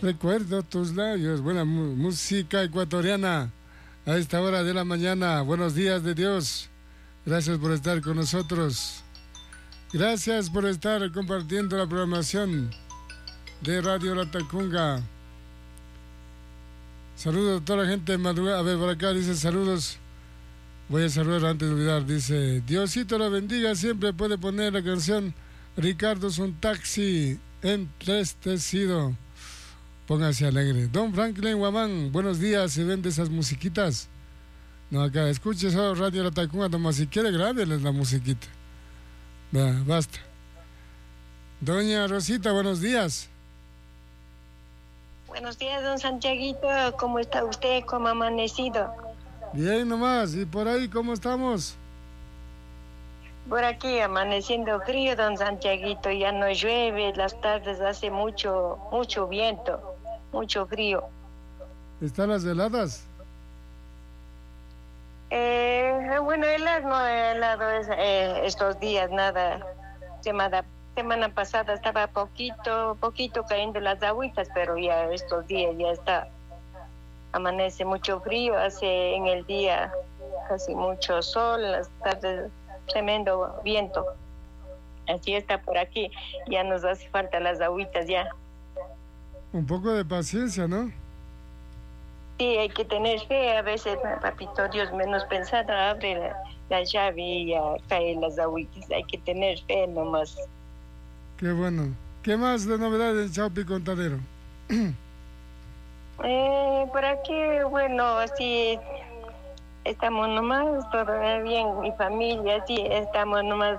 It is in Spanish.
Recuerdo tus labios, buena música ecuatoriana a esta hora de la mañana. Buenos días de Dios. Gracias por estar con nosotros. Gracias por estar compartiendo la programación de Radio Latacunga. Saludos a toda la gente de madrugada. A ver, por acá dice saludos. Voy a saludar antes de olvidar. Dice, Diosito la bendiga. Siempre puede poner la canción Ricardo es un taxi entristecido. Póngase alegre. Don Franklin Guamán, buenos días. ¿Se vende esas musiquitas? No, acá, escuche solo Radio Latacunga, nomás si quiere grábeles la musiquita. Vea, basta. Doña Rosita, buenos días. Buenos días, don Santiaguito. ¿Cómo está usted? ¿Cómo ha amanecido? Bien nomás. ¿Y por ahí cómo estamos? Por aquí amaneciendo frío, don Santiaguito. Ya no llueve, las tardes hace mucho viento, mucho frío. ¿Están las heladas? Bueno, no he helado estos días, nada. Semana pasada estaba poquito cayendo las agüitas, pero ya estos días ya está. Amanece mucho frío, hace en el día casi mucho sol, las tardes tremendo viento. Así está por aquí, ya nos hace falta las agüitas ya. Un poco de paciencia, ¿no? Sí, hay que tener fe, a veces, papito Dios, menos pensado, abre la llave y ya caen las agüitas, hay que tener fe nomás. Qué bueno. ¿Qué más de novedades en Chaupi Contadero? Por aquí, bueno, así estamos nomás, todo bien, mi familia, sí, estamos nomás